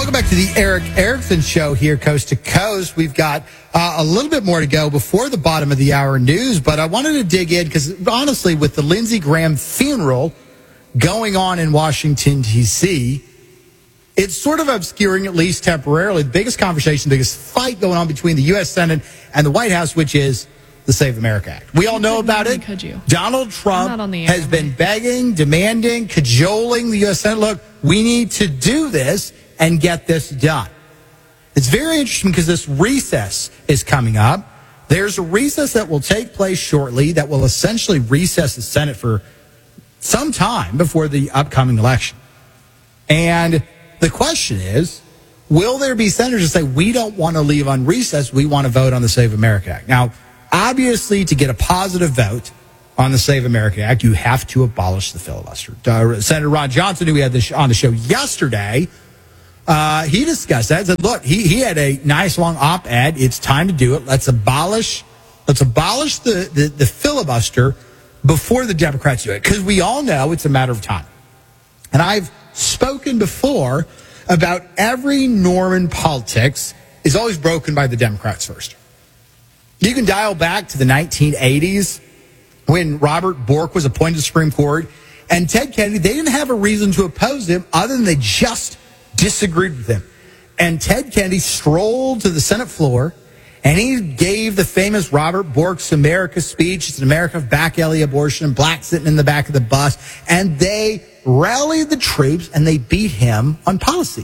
Welcome back to the Erick Erickson Show here, coast to coast. We've got a little bit more to go before the bottom of the hour news, but I wanted to dig in because, honestly, with the Lindsey Graham funeral going on in Washington, D.C., it's sort of obscuring, at least temporarily, the biggest conversation, the biggest fight going on between the U.S. Senate and the White House, which is the Save America Act. We all know about it. Donald Trump has been begging, demanding, cajoling the U.S. Senate. Look, we need to do this and get this done. It's very interesting because this recess is coming up. There's a recess that will take place shortly that will essentially recess the Senate for some time before the upcoming election. And the question is, will there be senators that say, we don't want to leave on recess, we want to vote on the Save America Act? Now, obviously, to get a positive vote on the Save America Act, you have to abolish the filibuster. Senator Ron Johnson, who we had on the show yesterday, he discussed that. Said, look, he had a nice long op-ed. It's time to do it. Let's abolish the filibuster before the Democrats do it, because we all know it's a matter of time. And I've spoken before about every norm in politics is always broken by the Democrats first. You can dial back to the 1980s when Robert Bork was appointed to the Supreme Court, and Ted Kennedy, they didn't have a reason to oppose him other than they just disagreed with him. And Ted Kennedy strolled to the Senate floor, and he gave the famous Robert Bork's America speech. It's an America of back alley abortion and blacks sitting in the back of the bus. And they rallied the troops, and they beat him on policy.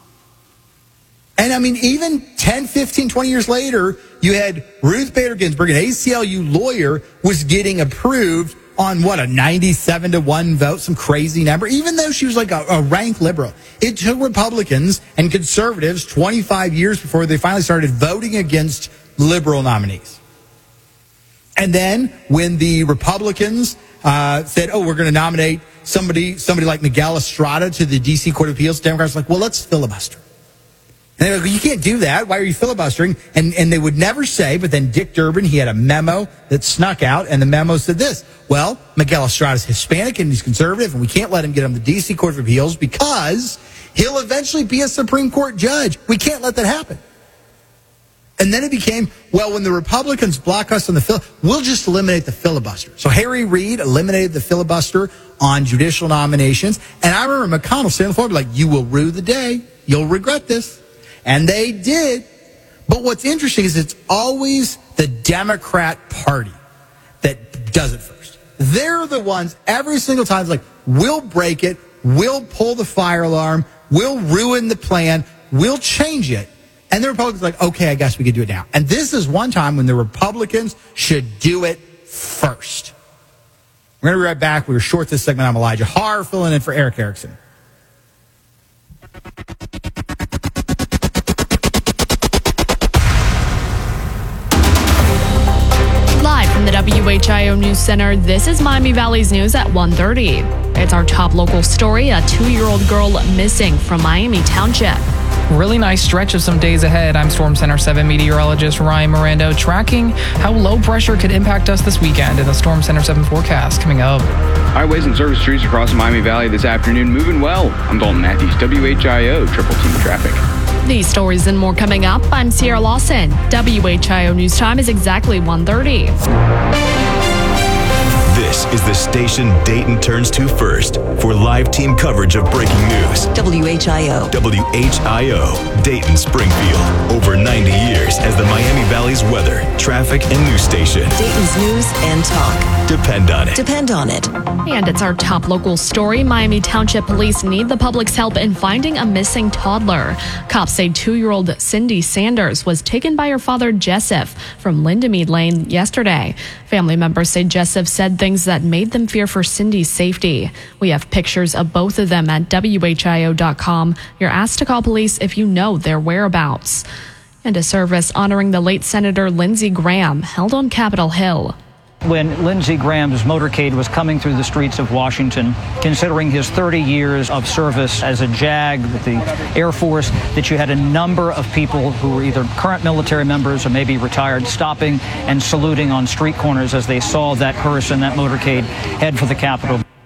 And, I mean, even 10, 15, 20 years later, you had Ruth Bader Ginsburg, an ACLU lawyer, was getting approved on, what, a 97-1 vote, some crazy number, even though she was like a rank liberal. It took Republicans and conservatives 25 years before they finally started voting against liberal nominees. And then when the Republicans said, we're going to nominate somebody like Miguel Estrada to the D.C. Court of Appeals, Democrats were like, well, let's filibuster. And they go, you can't do that. Why are you filibustering? And they would never say, but then Dick Durbin, he had a memo that snuck out, and the memo said this. Well, Miguel Estrada's Hispanic and he's conservative, and we can't let him get on the D.C. Court of Appeals because he'll eventually be a Supreme Court judge. We can't let that happen. And then it became, well, when the Republicans block us on the we'll just eliminate the filibuster. So Harry Reid eliminated the filibuster on judicial nominations. And I remember McConnell saying on the floor, like, you will rue the day. You'll regret this. And they did. But what's interesting is it's always the Democrat Party that does it first. They're the ones every single time, it's like, we'll break it, we'll pull the fire alarm, we'll ruin the plan, we'll change it. And the Republicans are like, okay, I guess we could do it now. And this is one time when the Republicans should do it first. We're going to be right back. We were short this segment. I'm Elijah Haar, filling in for Erick Erickson. Live from the WHIO News Center, this is Miami Valley's news at 1:30. It's our top local story, a 2-year-old girl missing from Miami Township. Really nice stretch of some days ahead. I'm Storm Center 7 meteorologist Ryan Mirando, tracking how low pressure could impact us this weekend in the Storm Center 7 forecast coming up. Highways and service streets across Miami Valley this afternoon moving well. I'm Dalton Matthews, WHIO Triple Team Traffic. These stories and more coming up. I'm Sierra Lawson. WHIO News Time is exactly 1:30. This is the station Dayton turns to first for live team coverage of breaking news. WHIO. WHIO, Dayton Springfield. Over 90 years as the Miami Valley's weather, traffic, and news station. Dayton's news and talk. Depend on it. Depend on it. And it's our top local story. Miami Township Police need the public's help in finding a missing toddler. Cops say 2-year-old Cindy Sanders was taken by her father, Jesseph, from Lindemead Lane yesterday. Family members say Jesseph said things that made them fear for Cindy's safety. We have pictures of both of them at WHIO.com. You're asked to call police if you know their whereabouts. And a service honoring the late Senator Lindsey Graham held on Capitol Hill. When Lindsey Graham's motorcade was coming through the streets of Washington, considering his 30 years of service as a JAG with the Air Force, that you had a number of people who were either current military members or maybe retired stopping and saluting on street corners as they saw that hearse and that motorcade head for the Capitol.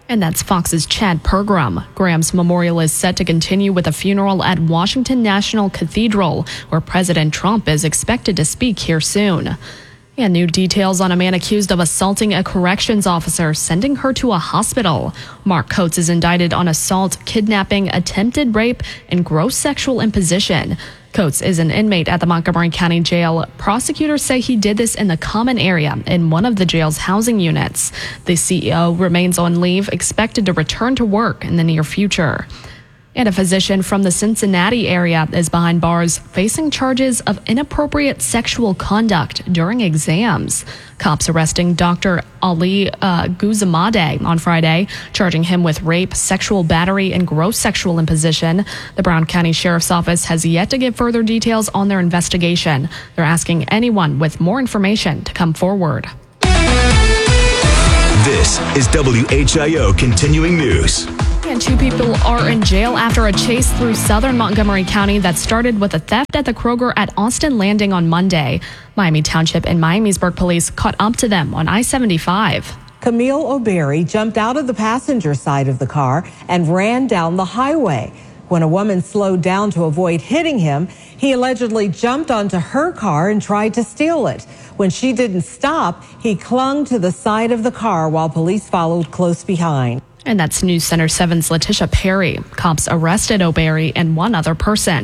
And that's Fox's Chad Pergram. Graham's memorial is set to continue with a funeral at Washington National Cathedral, where President Trump is expected to speak here soon. And new details on a man accused of assaulting a corrections officer, sending her to a hospital. Mark Coates is indicted on assault, kidnapping, attempted rape, and gross sexual imposition. Coates is an inmate at the Montgomery County Jail. Prosecutors say he did this in the common area in one of the jail's housing units. The CEO remains on leave, expected to return to work in the near future. And a physician from the Cincinnati area is behind bars facing charges of inappropriate sexual conduct during exams. Cops arresting Dr. Ali Guzamade on Friday, charging him with rape, sexual battery, and gross sexual imposition. The Brown County Sheriff's Office has yet to give further details on their investigation. They're asking anyone with more information to come forward. This is WHIO Continuing News. And 2 people are in jail after a chase through southern Montgomery County that started with a theft at the Kroger at Austin Landing on Monday. Miami Township and Miamisburg police caught up to them on I-75. Camille O'Berry jumped out of the passenger side of the car and ran down the highway. When a woman slowed down to avoid hitting him, he allegedly jumped onto her car and tried to steal it. When she didn't stop, he clung to the side of the car while police followed close behind. And that's News Center 7's Letitia Perry. Cops arrested O'Berry and one other person.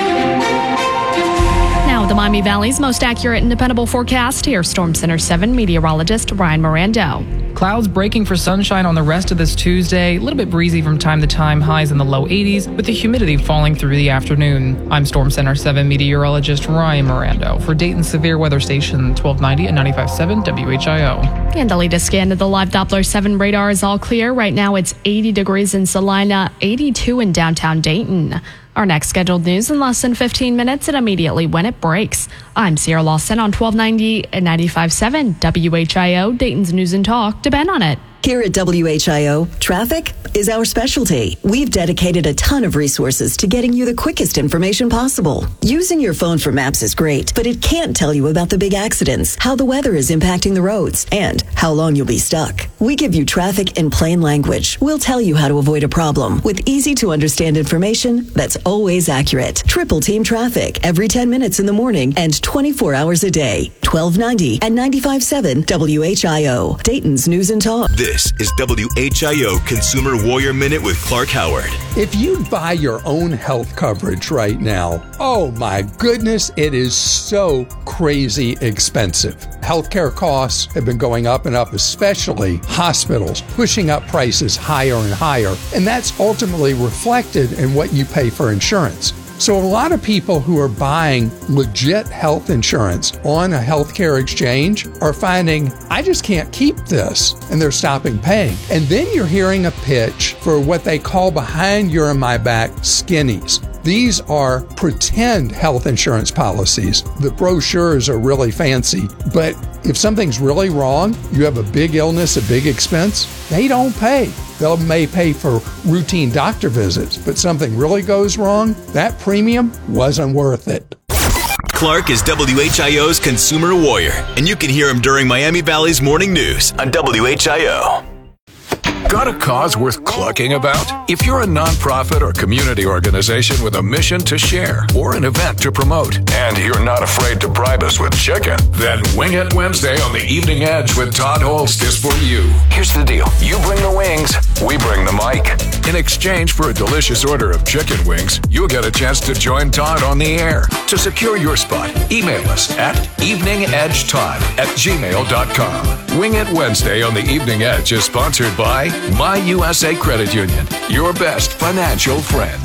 Now, the Miami Valley's most accurate and dependable forecast. Here's Storm Center 7 meteorologist Ryan Mirando. Clouds breaking for sunshine on the rest of this Tuesday. A little bit breezy from time to time, highs in the low 80s, with the humidity falling through the afternoon. I'm Storm Center 7 meteorologist Ryan Mirando for Dayton Severe Weather Station 1290 and 95.7 WHIO. And the latest scan of the live Doppler 7 radar is all clear. Right now it's 80 degrees in Salina, 82 in downtown Dayton. Our next scheduled news in less than 15 minutes and immediately when it breaks. I'm Sierra Lawson on 1290 and 95.7 WHIO, Dayton's News and Talk. Depend on it. Here at WHIO, traffic is our specialty. We've dedicated a ton of resources to getting you the quickest information possible. Using your phone for maps is great, but it can't tell you about the big accidents, how the weather is impacting the roads, and how long you'll be stuck. We give you traffic in plain language. We'll tell you how to avoid a problem with easy to understand information that's always accurate. Triple Team Traffic every 10 minutes in the morning and 24 hours a day. 1290 and 95.7 WHIO, Dayton's News and Talk. This is WHIO Consumer Warrior Minute with Clark Howard. If you buy your own health coverage right now, oh my goodness, it is so crazy expensive. Healthcare costs have been going up and up, especially hospitals, pushing up prices higher and higher. And that's ultimately reflected in what you pay for insurance. So a lot of people who are buying legit health insurance on a healthcare exchange are finding, I just can't keep this, and they're stopping paying. And then you're hearing a pitch for what they call behind your and my back skinnies. These are pretend health insurance policies. The brochures are really fancy, but if something's really wrong, you have a big illness, a big expense, they don't pay. They may pay for routine doctor visits, but something really goes wrong, that premium wasn't worth it. Clark is WHIO's Consumer Warrior, and you can hear him during Miami Valley's morning news on WHIO. Got a cause worth clucking about? If you're a nonprofit or community organization with a mission to share or an event to promote, and you're not afraid to bribe us with chicken, then Wing It Wednesday on the Evening Edge with Todd Holst is for you. Here's the deal. You bring the wings, we bring the mic. In exchange for a delicious order of chicken wings, you'll get a chance to join Todd on the air. To secure your spot, email us at eveningedgetodd@gmail.com. Wing It Wednesday on the Evening Edge is sponsored by My USA Credit Union, your best financial friend.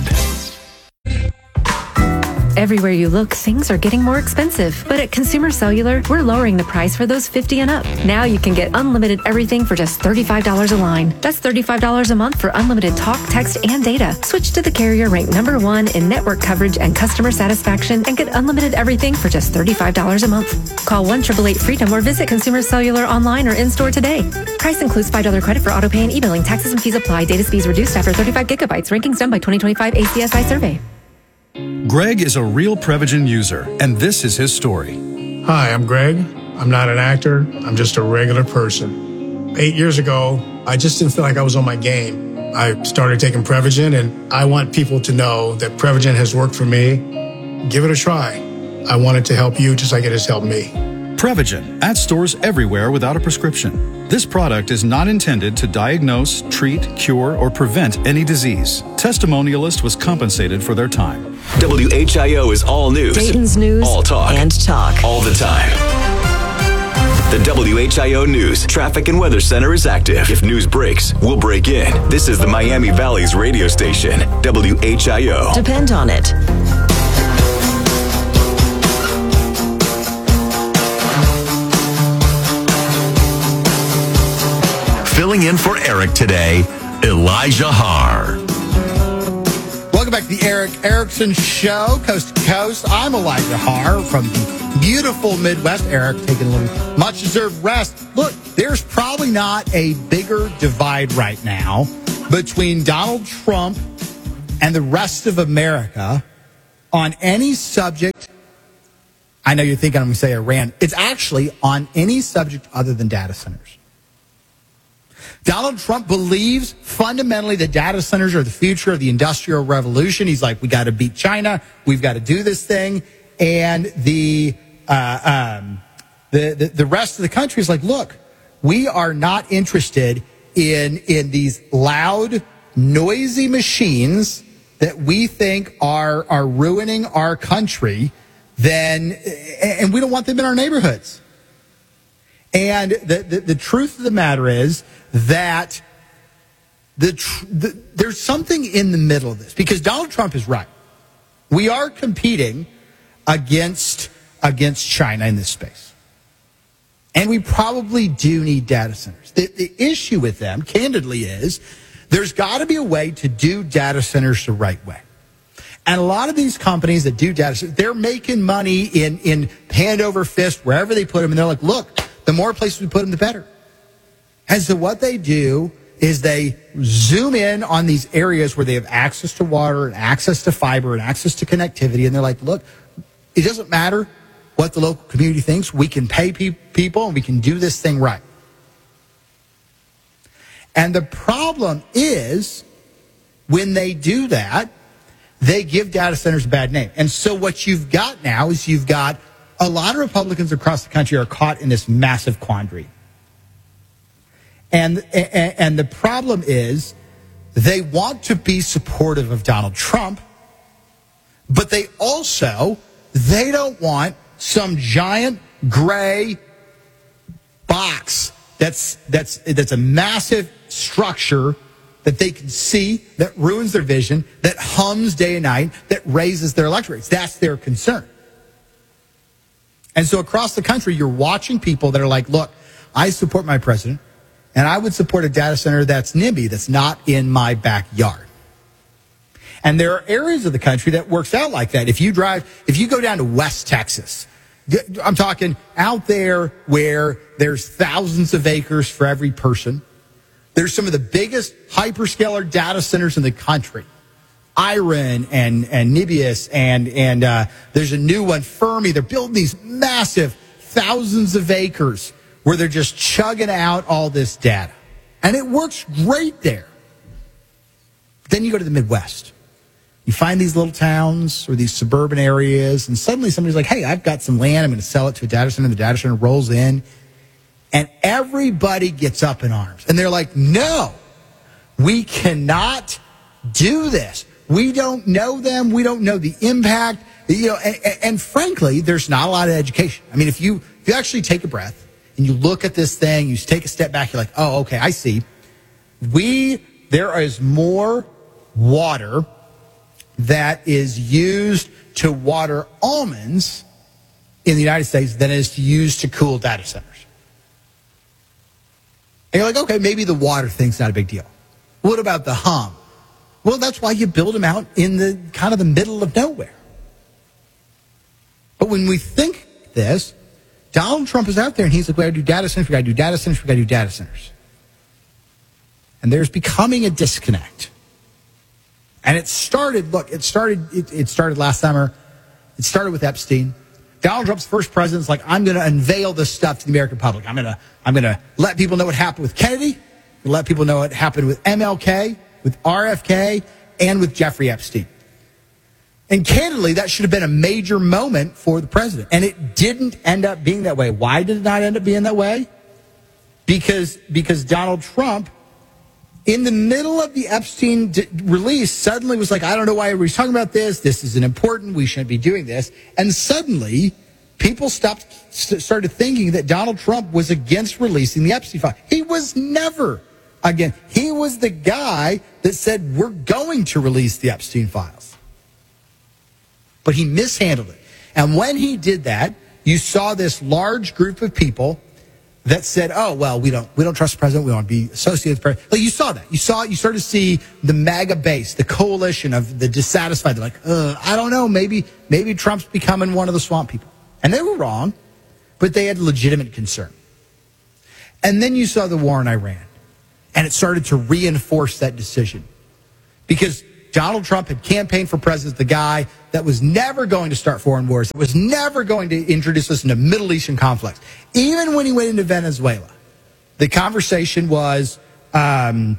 Everywhere you look, things are getting more expensive. But at Consumer Cellular, we're lowering the price for those 50 and up. Now you can get unlimited everything for just $35 a line. That's $35 a month for unlimited talk, text, and data. Switch to the carrier ranked #1 in network coverage and customer satisfaction and get unlimited everything for just $35 a month. Call 1-888-FREEDOM or visit Consumer Cellular online or in-store today. Price includes $5 credit for auto pay and e-billing. Taxes and fees apply. Data speeds reduced after 35 gigabytes. Rankings done by 2025 ACSI survey. Greg is a real Prevagen user, and this is his story. Hi, I'm Greg. I'm not an actor. I'm just a regular person. 8 years ago, I just didn't feel like I was on my game. I started taking Prevagen, and I want people to know that Prevagen has worked for me. Give it a try. I want it to help you just like it has helped me. Prevagen, at stores everywhere without a prescription. This product is not intended to diagnose, treat, cure, or prevent any disease. Testimonialist was compensated for their time. WHIO is all news. Dayton's news. All talk. And talk. All the time. The WHIO News Traffic and Weather Center is active. If news breaks, we'll break in. This is the Miami Valley's radio station, WHIO. Depend on it. Filling in for Eric today, Elijah Haar. Welcome back to the Eric Erickson Show, coast to coast. I'm Elijah Haar from the beautiful Midwest. Eric taking a little much-deserved rest. Look, there's probably not a bigger divide right now between Donald Trump and the rest of America on any subject. I know you're thinking I'm going to say Iran. It's actually on any subject other than data centers. Donald Trump believes fundamentally that data centers are the future of the Industrial Revolution. He's like, we got to beat China. We've got to do this thing. And the rest of the country is like, look, we are not interested in these loud, noisy machines that we think are ruining our country. And we don't want them in our neighborhoods. And the truth of the matter is that there's something in the middle of this, because Donald Trump is right. We are competing against China in this space. And we probably do need data centers. The issue with them, candidly, is there's got to be a way to do data centers the right way. And a lot of these companies that do data centers, they're making money in hand over fist wherever they put them. And they're like, look, the more places we put them, the better. And so what they do is they zoom in on these areas where they have access to water and access to fiber and access to connectivity. And they're like, look, it doesn't matter what the local community thinks. We can pay people and we can do this thing right. And the problem is when they do that, they give data centers a bad name. And so what you've got now is you've got a lot of Republicans across the country are caught in this massive quandary. And the problem is they want to be supportive of Donald Trump, but they don't want some giant gray box that's a massive structure that they can see, that ruins their vision, that hums day and night, that raises their electorate rates. That's their concern. And so across the country, you're watching people that are like, look, I support my president, and I would support a data center that's NIMBY, that's not in my backyard. And there are areas of the country that works out like that. If you go down to West Texas, I'm talking out there where there's thousands of acres for every person. There's some of the biggest hyperscaler data centers in the country. Iron and Nibius and there's a new one, Fermi. They're building these massive thousands of acres where they're just chugging out all this data. And it works great there. But then you go to the Midwest. You find these little towns or these suburban areas, and suddenly somebody's like, hey, I've got some land. I'm going to sell it to a data center. The data center rolls in, and everybody gets up in arms. And they're like, no, we cannot do this. We don't know them. We don't know the impact. And frankly, there's not a lot of education. I mean, if you actually take a breath and you look at this thing, you take a step back, you're like, oh, okay, I see. There is more water that is used to water almonds in the United States than is used to cool data centers. And you're like, okay, maybe the water thing's not a big deal. What about the hum? Well, that's why you build them out in the kind of the middle of nowhere. But when we think this, Donald Trump is out there and he's like, we got to do data centers, we got to do data centers, we got to do data centers. And there's becoming a disconnect. And it started last summer. It started with Epstein. Donald Trump's first president is like, I'm going to unveil this stuff to the American public. I'm going to let people know what happened with Kennedy. to let people know it happened with MLK, with RFK, and with Jeffrey Epstein. And candidly, that should have been a major moment for the president. And it didn't end up being that way. Why did it not end up being that way? Because Donald Trump, in the middle of the Epstein release, suddenly was like, I don't know why everybody's talking about this. This isn't important. We shouldn't be doing this. And suddenly, people started thinking that Donald Trump was against releasing the Epstein file. He was never against. He was the guy that said, we're going to release the Epstein files. But he mishandled it. And when he did that, you saw this large group of people that said, oh, well, we don't trust the president. We don't want to be associated with the president. Like, you saw that. You started to see the MAGA base, the coalition of the dissatisfied. They're like, I don't know, maybe Trump's becoming one of the swamp people. And they were wrong, but they had legitimate concern. And then you saw the war in Iran, and it started to reinforce that decision. Because Donald Trump had campaigned for president, the guy that was never going to start foreign wars, that was never going to introduce us into Middle Eastern conflicts. Even when he went into Venezuela, the conversation was, well,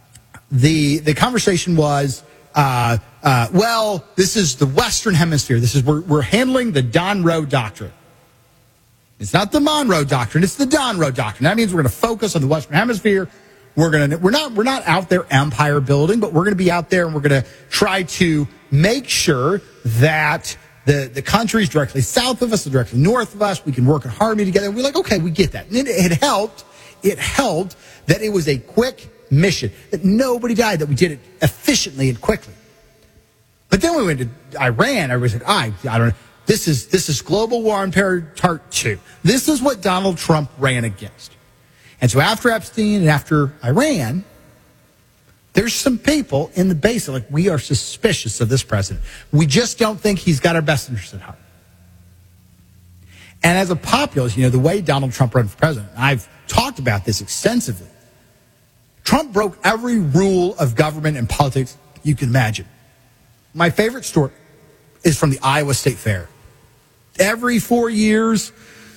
this is the Western Hemisphere. We're handling the Monroe Doctrine. It's not the Monroe Doctrine. It's the Monroe Doctrine. That means we're going to focus on the Western Hemisphere. We're not out there empire building, but we're going to be out there and we're going to try to make sure that the countries directly south of us, or directly north of us, we can work in harmony together. And we're like, okay, we get that. And it helped that it was a quick mission, that nobody died, that we did it efficiently and quickly. But then we went to Iran. Everybody said, I don't know. This is global war on terror part 2. This is what Donald Trump ran against. And so after Epstein and after Iran, there's some people in the base that are like, we are suspicious of this president. We just don't think he's got our best interests at heart. And as a populist, the way Donald Trump ran for president, I've talked about this extensively. Trump broke every rule of government and politics you can imagine. My favorite story is from the Iowa State Fair. Every 4 years,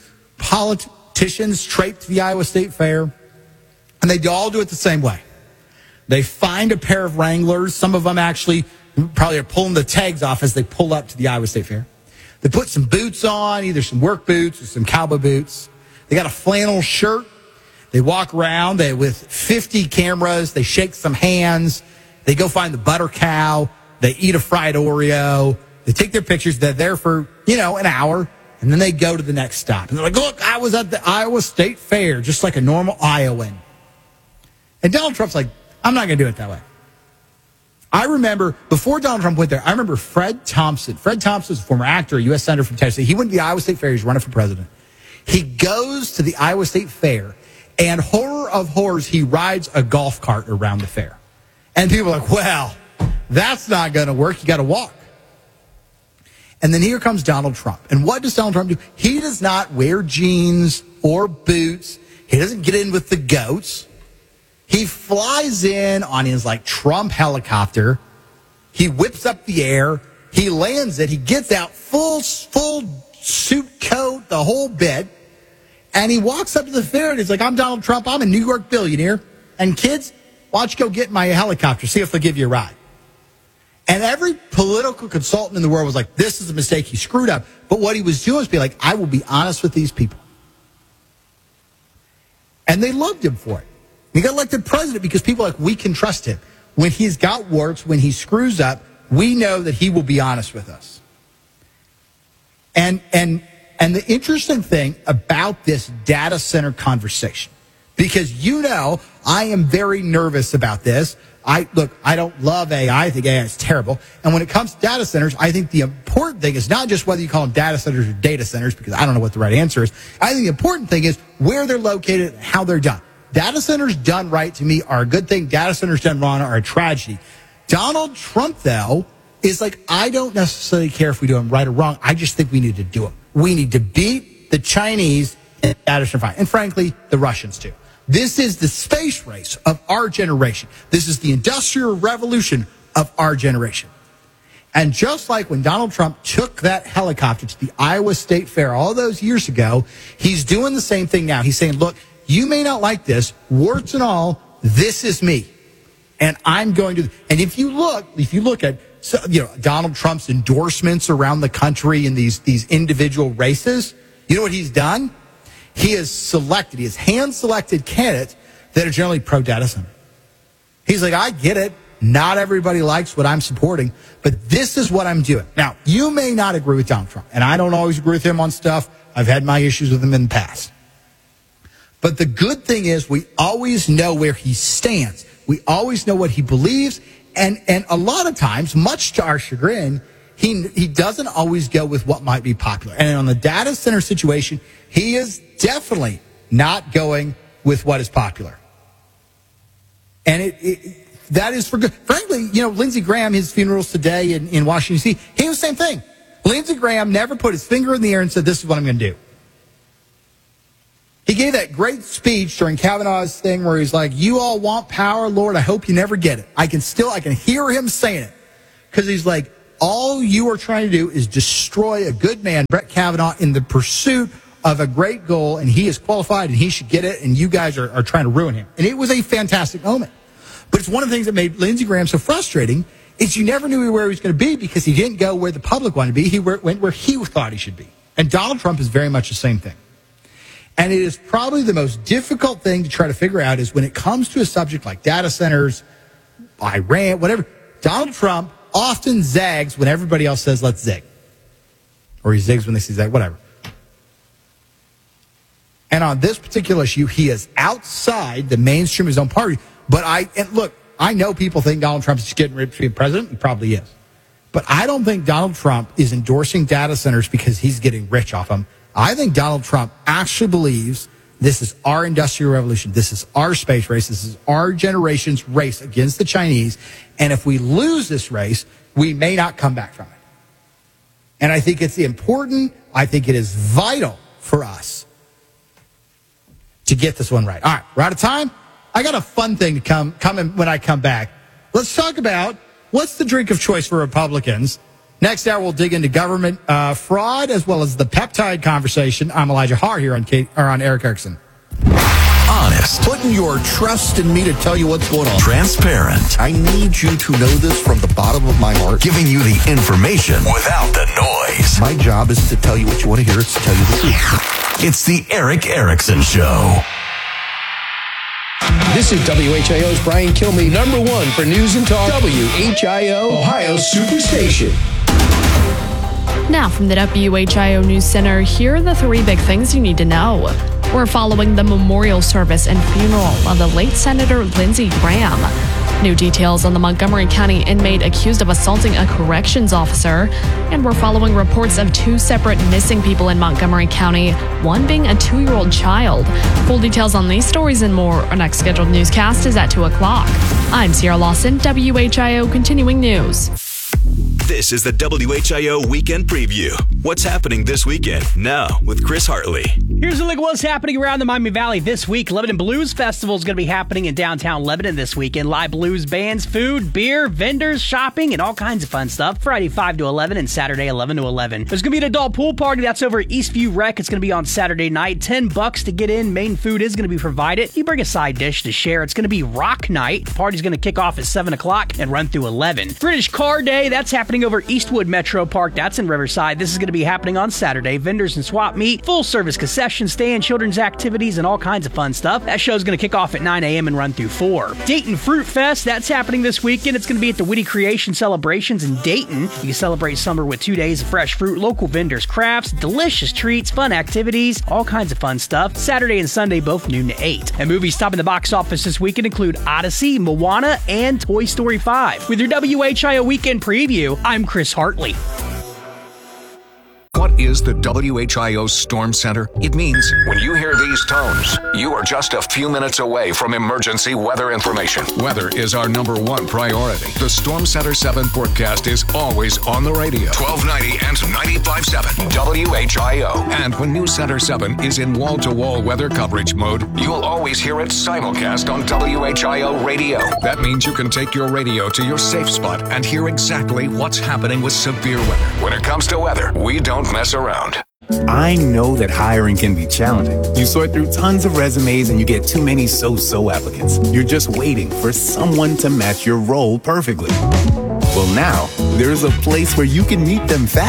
politicians traipse to the Iowa State Fair, and they all do it the same way. They find a pair of Wranglers. Some of them actually probably are pulling the tags off as they pull up to the Iowa State Fair. They put some boots on, either some work boots or some cowboy boots. They got a flannel shirt. They walk around with 50 cameras. They shake some hands. They go find the butter cow. They eat a fried Oreo. They take their pictures. They're there for, an hour. And then they go to the next stop. And they're like, look, I was at the Iowa State Fair, just like a normal Iowan. And Donald Trump's like, I'm not going to do it that way. I remember, before Donald Trump went there, I remember Fred Thompson. Fred Thompson is a former actor, a U.S. Senator from Tennessee. He went to the Iowa State Fair. He's running for president. He goes to the Iowa State Fair, and horror of horrors, he rides a golf cart around the fair. And people are like, well, that's not going to work. You got to walk. And then here comes Donald Trump. And what does Donald Trump do? He does not wear jeans or boots. He doesn't get in with the goats. He flies in on his Trump helicopter. He whips up the air. He lands it. He gets out full suit coat, the whole bit. And he walks up to the fair and he's like, I'm Donald Trump. I'm a New York billionaire. And kids, why don't you go get my helicopter? See if they'll give you a ride. And every political consultant in the world was like, this is a mistake. He screwed up. But what he was doing was be like, I will be honest with these people. And they loved him for it. He got elected president because people are like, we can trust him. When he's got warts, when he screws up, we know that he will be honest with us. And the interesting thing about this data center conversation, because I am very nervous about this. I don't love AI. I think AI is terrible. And when it comes to data centers, I think the important thing is not just whether you call them data centers or data centers, because I don't know what the right answer is. I think the important thing is where they're located and how they're done. Data centers done right, to me, are a good thing. Data centers done wrong are a tragedy. Donald Trump, though, is like, I don't necessarily care if we do them right or wrong. I just think we need to do them. We need to beat the Chinese in data center fight. And frankly, the Russians too. This is the space race of our generation. This is the industrial revolution of our generation. And just like when Donald Trump took that helicopter to the Iowa State Fair all those years ago, he's doing the same thing now. He's saying, look, you may not like this, warts and all, this is me. And I'm going to, and if you look at, Donald Trump's endorsements around the country in these individual races, you know what he's done? He has hand-selected candidates that are generally pro-data center. He's like, I get it. Not everybody likes what I'm supporting, but this is what I'm doing. Now, you may not agree with Donald Trump, and I don't always agree with him on stuff. I've had my issues with him in the past. But the good thing is we always know where he stands. We always know what he believes, and a lot of times, much to our chagrin, he doesn't always go with what might be popular. And on the data center situation, he is definitely not going with what is popular. And that is for good. Frankly, Lindsey Graham, his funeral's today in Washington, D.C., he was the same thing. Lindsey Graham never put his finger in the air and said, this is what I'm going to do. He gave that great speech during Kavanaugh's thing where he's like, you all want power, Lord, I hope you never get it. I can hear him saying it. Because he's like, all you are trying to do is destroy a good man, Brett Kavanaugh, in the pursuit of a great goal, and he is qualified and he should get it, and you guys are trying to ruin him. And it was a fantastic moment. But it's one of the things that made Lindsey Graham so frustrating is you never knew where he was going to be because he didn't go where the public wanted to be. He went where he thought he should be. And Donald Trump is very much the same thing. And it is probably the most difficult thing to try to figure out is when it comes to a subject like data centers, Iran, whatever, Donald Trump often zags when everybody else says, let's zig. Or he zigs when they say zag, whatever. And on this particular issue, he is outside the mainstream of his own party. But I know people think Donald Trump is just getting rich to be president. He probably is. But I don't think Donald Trump is endorsing data centers because he's getting rich off them. I think Donald Trump actually believes this is our industrial revolution. This is our space race. This is our generation's race against the Chinese. And if we lose this race, we may not come back from it. And I think it's important. I think it is vital for us to get this one right. All right, we're out of time. I got a fun thing to come in when I come back. Let's talk about what's the drink of choice for Republicans. Next hour, we'll dig into government fraud as well as the peptide conversation. I'm Elijah Haar here on Eric Erickson. Honest. Putting your trust in me to tell you what's going on. Transparent. I need you to know this from the bottom of my heart. Giving you the information without the noise. My job is to tell you what you want to hear. It's to tell you the truth. It's the Eric Erickson Show. This is WHIO's Brian Kilmeade, #1 for news and talk. WHIO, Ohio Superstation. Now from the WHIO News Center, here are the 3 big things you need to know. We're following the memorial service and funeral of the late Senator Lindsey Graham. New details on the Montgomery County inmate accused of assaulting a corrections officer. And we're following reports of 2 separate missing people in Montgomery County, one being a 2-year-old child. Full details on these stories and more. Our next scheduled newscast is at 2 o'clock. I'm Sierra Lawson, WHIO Continuing News. This is the WHIO Weekend Preview. What's happening this weekend? Now with Chris Hartley. Here's a look at what's happening around the Miami Valley this week. Lebanon Blues Festival is going to be happening in downtown Lebanon this weekend. Live blues bands, food, beer, vendors, shopping, and all kinds of fun stuff. Friday 5 to 11 and Saturday 11 to 11. There's going to be an adult pool party. That's over at Eastview Rec. It's going to be on Saturday night. $10 to get in. Main food is going to be provided. You bring a side dish to share. It's going to be rock night. The party's going to kick off at 7 o'clock and run through 11. British Car Day. That's happening over Eastwood Metro Park. That's in Riverside. This is going to be happening on Saturday. Vendors and swap meet, full service concession stand, children's activities, and all kinds of fun stuff. That show's going to kick off at 9 a.m. and run through 4. Dayton Fruit Fest. That's happening this weekend. It's going to be at the Witty Creation Celebrations in Dayton. You can celebrate summer with 2 days of fresh fruit, local vendors, crafts, delicious treats, fun activities, all kinds of fun stuff. Saturday and Sunday, both noon to 8. And movies topping the box office this weekend include Odyssey, Moana, and Toy Story 5. With your WHIO Weekend Preview, I'm Chris Hartley. What is the WHIO Storm Center? It means when you hear these tones, you are just a few minutes away from emergency weather information. Weather is our #1 priority. The Storm Center 7 forecast is always on the radio. 1290 and 95.7 WHIO. And when News Center 7 is in wall-to-wall weather coverage mode, you'll always hear it simulcast on WHIO radio. That means you can take your radio to your safe spot and hear exactly what's happening with severe weather. When it comes to weather, we don't mess around. I know that hiring can be challenging. You sort through tons of resumes and you get too many so-so applicants. You're just waiting for someone to match your role perfectly. Well, now, there's a place where you can meet them fast.